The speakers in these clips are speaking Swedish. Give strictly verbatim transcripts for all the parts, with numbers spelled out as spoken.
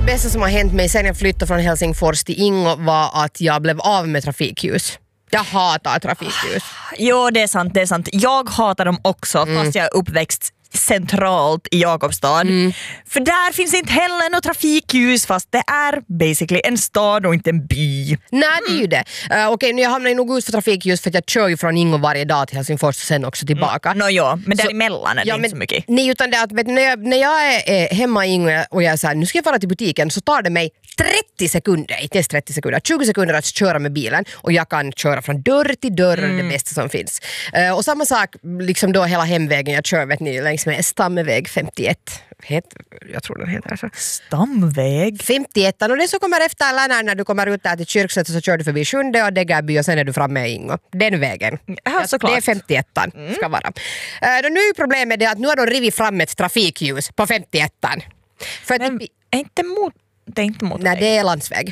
bästa som har hänt mig sen jag flyttade från Helsingfors till Ingo var att jag blev av med trafikljus. Jag hatar trafikljus. Jo, det är sant, det är sant. Jag hatar dem också, mm. fast jag är uppväxt centralt i Jakobstad. Mm. För där finns inte heller något trafikljus, fast det är basically en stad och inte en by. Nej, det är ju det. Uh, Okej, okay, jag hamnar ju nog ut för trafikljus för att jag kör ju från Ingo varje dag till Helsingfors och sen också tillbaka. Nå no, ja, men däremellan är det ja, inte men, så mycket. Nej, utan det att vet, när, jag, när jag är eh, hemma i Ingo och jag är så här, nu ska jag fara till butiken, så tar det mig trettio sekunder, inte ens trettio sekunder, tjugo sekunder att köra med bilen och jag kan köra från dörr till dörr, mm. det bästa som finns. Uh, och samma sak liksom då hela hemvägen jag kör, vet ni, längs med Stamväg femtioett. Het, jag tror den heter så. Stamväg? femtioett, och det som kommer efter Lärnar när du kommer ut där till Kyrkslätt så kör du förbi Sjunde och Degerby och sen är du framme i Ingo. Den vägen. Ja, såklart. Det är femtioett mm. ska vara. Uh, nu är problemet det att nu har de rivit fram ett trafikljus på femtioett. För att men är inte mot, det är inte mot nej, det är landsväg.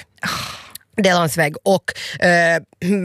Det är landsväg och eh,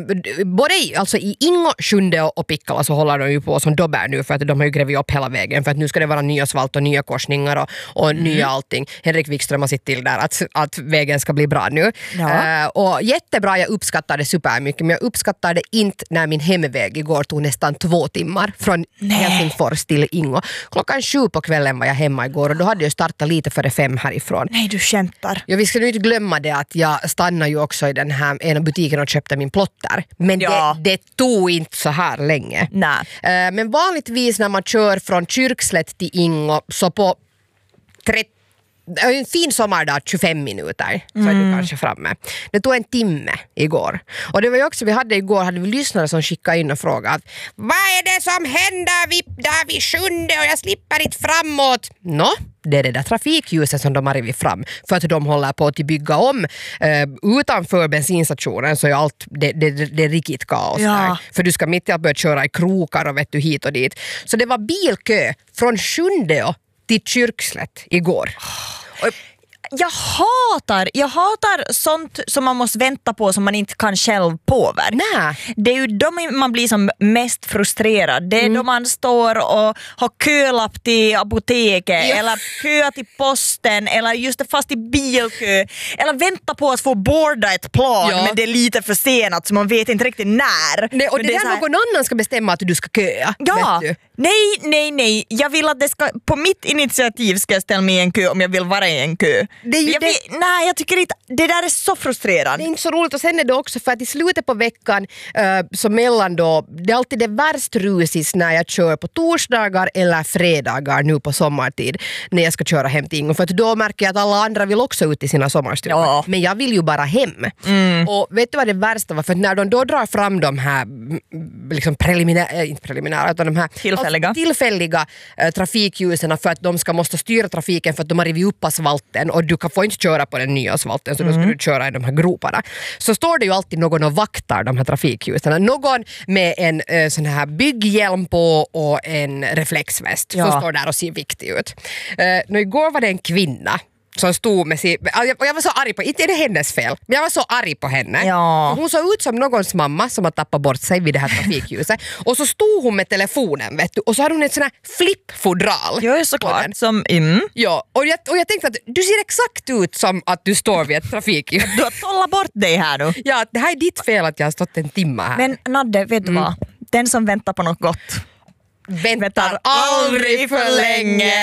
både i, alltså i Ingo, Sjunde och Pikkala så håller de ju på som dobbar nu för att de har ju grävt upp hela vägen för att nu ska det vara nya asfalt och nya korsningar och, och mm. nya allting. Henrik Wikström har sett till där att, att vägen ska bli bra nu. Ja. Eh, och jättebra, jag uppskattar det supermycket, men jag uppskattar det inte när min hemväg igår tog nästan två timmar från Nej. Helsingfors till Ingo. Klockan sju på kvällen var jag hemma igår och då hade jag startat lite före fem härifrån. Nej, du skämtar. Ja, vi ska nu inte glömma det att jag stannar ju också i den här ena butiken och köpte min plotter. Men ja. det, det tog inte så här länge. Nej. Uh, men vanligtvis när man kör från Kyrkslätt till Ingo så på trettio en fin sommardag, tjugofem minuter så är du kanske framme. Det tog en timme igår. Och det var ju också, vi hade igår hade vi lyssnare som skickade in och frågade vad är det som händer vid, där vid Sjunde och jag slipper inte framåt? Nå, no, det är det där trafikljuset som de har rivit fram för att de håller på att bygga om uh, utanför bensinstationen så är allt det, det, det, det är riktigt kaos ja. där. För du ska mitt i att börja köra i krokar och vet du hit och dit. Så det var bilkö från Sjunde till Kyrkslätt igår. Och jag hatar, jag hatar sånt som man måste vänta på som man inte kan själv påverka. Nej. Det är ju då man blir som mest frustrerad. Det är mm. då man står och har kölapp till apoteket ja. eller kö till posten eller just fast i bilkö eller vänta på att få boarda ett plan ja. men det är lite för senat så man vet inte riktigt när. Nej, och det, det är där här... någon annan ska bestämma att du ska köa. Ja, nej, nej, nej. Jag vill att det ska, på mitt initiativ ska jag ställa mig i en kö om jag vill vara i en kö. Det är ju jag det... vill, nej, jag tycker inte, det där är så frustrerande. Det är inte så roligt och sen är det också för att i slutet på veckan uh, så mellan då, det är alltid det värst rusis när jag kör på torsdagar eller fredagar nu på sommartid när jag ska köra hem till Ingo för att då märker jag att alla andra vill också ut i sina sommarstugor. Ja. Men jag vill ju bara hem. Mm. Och vet du vad det värsta var? För att när de då drar fram de här liksom preliminära, inte preliminära utan de här tillfälliga, alltså, tillfälliga uh, trafikljusen för att de ska måste styra trafiken för att de har rivit upp asfalten och du kan få inte köra på den nya asfalten så mm. då ska du köra i de här groparna. Så står det ju alltid någon och vaktar de här trafikljusen. Någon med en uh, sån här bygghjälm på och en reflexväst ja. som står där och ser viktig ut. Uh, nu igår var det en kvinna som stod med sin... Och jag var så arg på... Inte är det hennes fel. Men jag var så arg på henne. Ja. Hon såg ut som någons mamma som har tappat bort sig vid det här trafikljuset. Och så stod hon med telefonen, vet du. Och så hade hon ett sån här flippfodral. Ja, såklart. Som mm. Ja, och jag, och jag tänkte att du ser exakt ut som att du står vid ett trafikljus. Du har tollat bort dig här nu. Ja, det här är ditt fel att jag har stått en timme här. Men Nadde, vet du mm. vad? Den som väntar på något gott väntar aldrig för länge.